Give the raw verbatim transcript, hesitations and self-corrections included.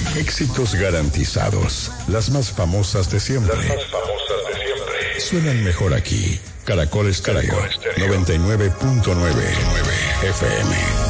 Éxitos garantizados. Las más famosas de siempre. Las más famosas de siempre. Suenan mejor aquí. Caracol Estéreo. noventa y nueve punto nueve F M.